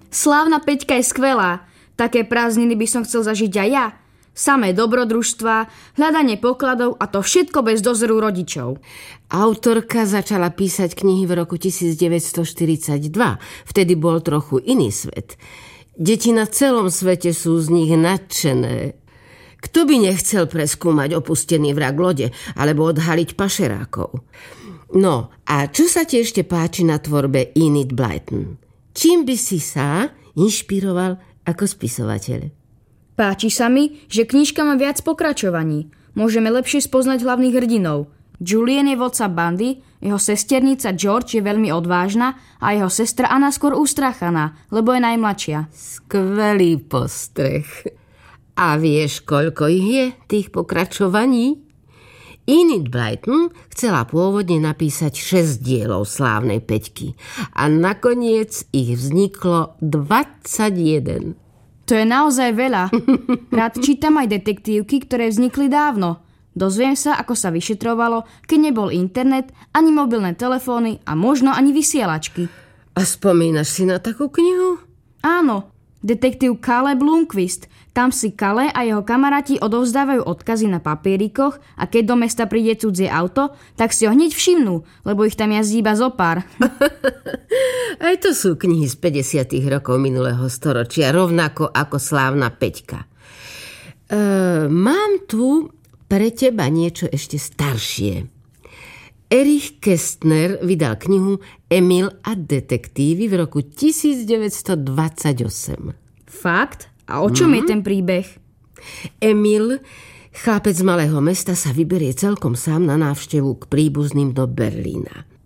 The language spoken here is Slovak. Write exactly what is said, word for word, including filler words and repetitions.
Slávna Peťka je skvelá. Také prázdniny by som chcel zažiť aj ja. Samé dobrodružstva, hľadanie pokladov a to všetko bez dozoru rodičov. Autorka začala písať knihy v roku devätnásťstoštyridsaťdva. Vtedy bol trochu iný svet. Deti na celom svete sú z nich nadšené. Kto by nechcel preskúmať opustený vrak lode alebo odhaliť pašerákov? No, a čo sa ti ešte páči na tvorbe Enid Blyton? Čím by si sa inšpiroval ako spisovateľ? Páči sa mi, že knižka má viac pokračovaní. Môžeme lepšie spoznať hlavných hrdinov. Julian je vodca bandy, jeho sesternica George je veľmi odvážna a jeho sestra Anna skôr ustrachaná, lebo je najmladšia. Skvelý postreh. A vieš, koľko ich je, tých pokračovaní? Enid Blyton chcela pôvodne napísať šesť dielov Slávnej Peťky a nakoniec ich vzniklo dvadsaťjeden. To je naozaj veľa. Rád čítam aj detektívky, ktoré vznikli dávno. Dozviem sa, ako sa vyšetrovalo, keď nebol internet, ani mobilné telefóny a možno ani vysielačky. A spomínaš si na takú knihu? Áno, detektív Caleb Blomqvist. Tam si Kale a jeho kamaráti odovzdávajú odkazy na papierikoch a keď do mesta príde cudzie auto, tak si ho hneď všimnú, lebo ich tam jazdí iba zopár. Aj to sú knihy z päťdesiatych rokov minulého storočia, rovnako ako Slávna Peťka. E, mám tu pre teba niečo ešte staršie. Erich Kästner vydal knihu Emil a detektívy v roku devätnásťstodvadsaťosem. Fakt? A o čom mm. je ten príbeh? Emil, chlapec z malého mesta, sa vyberie celkom sám na návštevu k príbuzným do Berlína.